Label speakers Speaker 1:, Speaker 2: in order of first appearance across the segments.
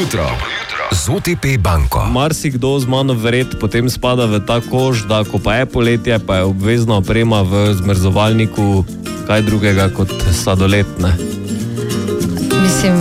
Speaker 1: jutro z OTP banko.
Speaker 2: Marsikdo z mano verjet potem spada v ta koš, da ko pa je poletje, pa je obvezna oprema v zmrzovalniku kaj drugega kot sladoled, ne?
Speaker 3: Mislim,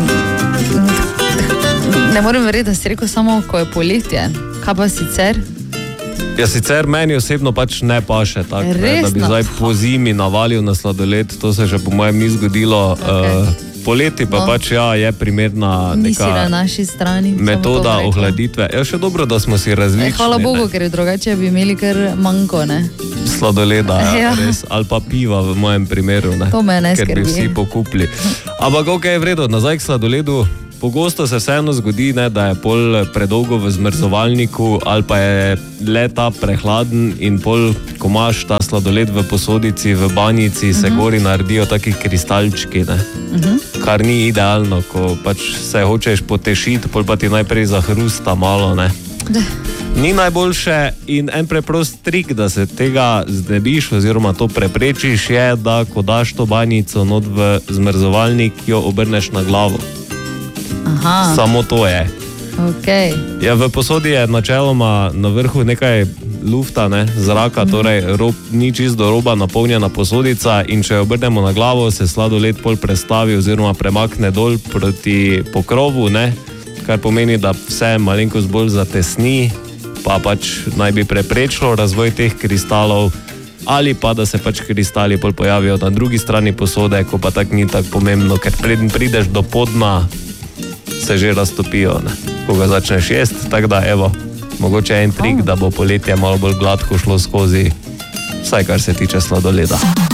Speaker 3: ne morem verjeti, da si rekel samo, ko je poletje. Kaj pa sicer?
Speaker 2: Ja, sicer meni osebno pač ne paše tako, da bi zdaj po zimi navalil na sladoled, to se že po mojem ni zgodilo. Poleti pa pač je primerna
Speaker 3: nisi na naši strani,
Speaker 2: metoda ohladitve. Ja, še dobro, da smo si različni.
Speaker 3: Hvala Bogu, ker drugače bi imeli kar manjko, ne?
Speaker 2: Sladoleda, res, ali pa piva v mojem primeru, ne?
Speaker 3: To me ne skrbi.
Speaker 2: Ker bi vsi pokupili. Ampak ok, v redu, nazaj k sladoledu. Pogosto se vseeno zgodi, ne, da je pol predolgo v zmrzovalniku ali pa je leta prehladen in pol, ko imaš ta sladoled v posodici, v banjici, se gori naredijo taki kristalčki, ne. Kar ni idealno, ko pač se hočeš potešiti, pol pa ti najprej zahrusta malo, ne. Ni najboljše in en preprost trik, da se tega znebiš oziroma to preprečiš, je, da ko daš to banjico not v zmrzovalnik, jo obrneš na glavo.
Speaker 3: Aha.
Speaker 2: Samo to je.
Speaker 3: Okay.
Speaker 2: Ja, v posodi je načeloma na vrhu nekaj lufta, ne, zraka, torej ni čisto do roba napolnjena posodica in če jo obrnemo na glavo, se sladoled pol prestavi oziroma premakne dol proti pokrovu, ne, kar pomeni, da vse malenkost bolj zatesni, pa pač naj bi preprečilo razvoj teh kristalov ali pa da se pač kristali pol pojavijo na drugi strani posode, ko pa tak ni tako pomembno, ker preden prideš do podna, se že raztopijo, ne, ko ga začneš jesti, tako da evo, mogoče en trik, da bo poletje malo bolj gladko šlo skozi, vsaj kar se tiče sladoleda.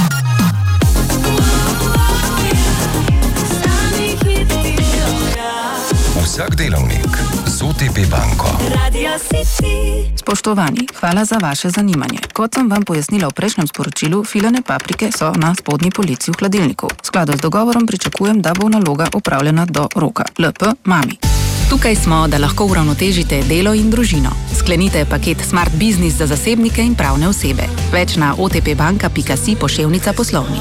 Speaker 1: Vsak delavnik z OTP banko.
Speaker 4: Spoštovani, hvala za vaše zanimanje. Kot sem vam pojasnila v prejšnjem sporočilu, filane paprike so na spodnji polici v hladilniku. V skladu z dogovorom pričakujem, da bo naloga opravljena do roka. LP mami. Tukaj smo, da lahko uravnotežite delo in družino. Sklenite paket Smart Business za zasebnike in pravne osebe. Več na otpbanka.si/poslovni.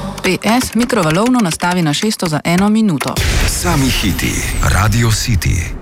Speaker 4: PS mikrovalovno nastavi na 600 za 1 minuto.
Speaker 1: Sami hiti, Radio City.